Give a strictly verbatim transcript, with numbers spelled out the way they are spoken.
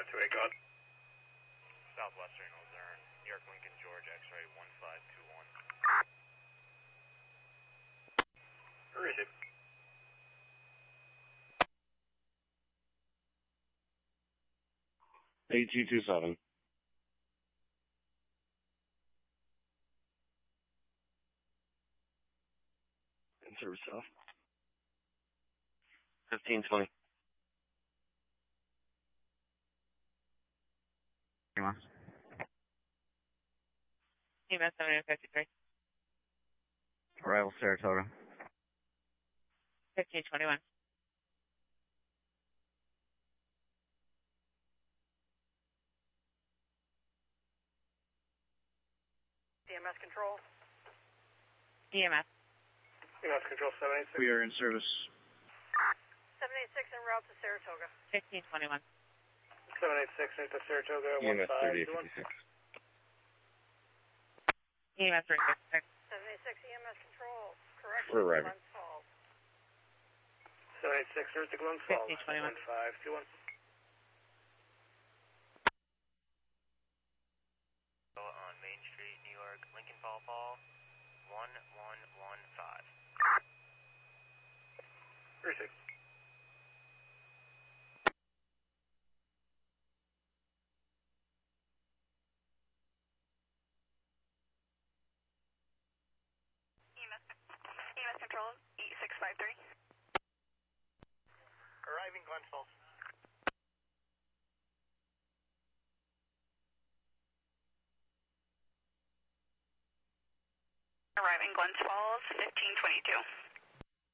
two eight, go ahead. Southwestern Luzerne, New York Lincoln George, X-ray one five two one. Receive. eight two two seven. In service south. fifteen twenty. E M S seven eight fifty-three. Arrival Saratoga. fifteen twenty-one. E M S control. E M S. E M S control seven eight six. We are in service. seven eight six en route to Saratoga. fifteen twenty-one. seven eight six into Saratoga, E M one S five thirty-eight two one. fifty-six. E M S three six six. seven eight six E M S control. Correction. We're arriving. Glens Falls. seven eight six, here's the Glens Falls. fifteen twenty-one. one five two one. On Main Street, New York, Lincoln Fall Fall, one one one five. Receive. E M S, E M S control, E six five three. Arriving Glens Falls. Arriving Glens Falls, fifteen twenty-two.